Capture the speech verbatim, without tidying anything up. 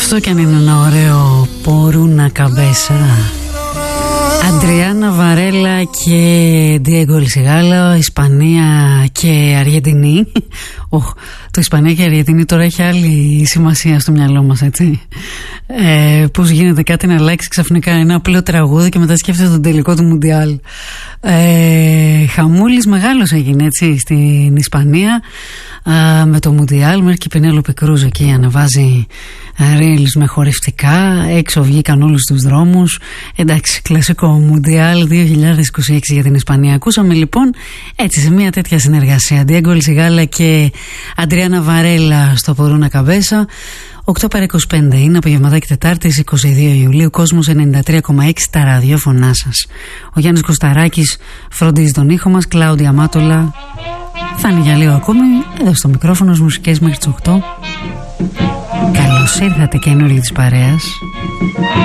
Αυτό κι αν είναι ένα ωραίο Πορούνα Καμπέσα. Αντριάννα Βαρέλα και Διέγκο Ελσιγάλα, Ισπανία και Αργεντινή. Oh, το Ισπανία και Αργεντινή τώρα έχει άλλη σημασία στο μυαλό μας, έτσι. Ε, πώς γίνεται κάτι να αλλάξει ξαφνικά ένα απλό τραγούδι και μετά σκέφτεται τον τελικό του Μουντιάλ. Ε, χαμούλης μεγάλος έγινε, έτσι, στην Ισπανία ε, με το Μουντιάλ. Μέχρι και η Πενέλοπη Κρούζ εκεί ανεβάζει reels με χορευτικά. Έξω βγήκαν όλους τους δρόμους. Εντάξει, κλασικό Μουντιάλ δύο χιλιάδες είκοσι έξι για την Ισπανία. Ακούσαμε λοιπόν έτσι σε μια τέτοια συνεργασία Διέγκο Ελσιγάλα και Αντριάννα Βαρέλα στο Πορούνα Καμπέσα. οκτώ παρά είκοσι πέντε είναι απογευματάκι Τετάρτης είκοσι δύο Ιουλίου. Κόσμος ενενήντα τρία κόμμα έξι τα ραδιόφωνά σας. Ο Γιάννης Κωσταράκης φροντίζει τον ήχο μας. Κλάουδια Μάτολα θα είναι για λίγο ακόμη εδώ στο μικρόφωνο, στις μουσικές μέχρι τις οκτώ. Καλώς ήρθατε καινούργοι της παρέας.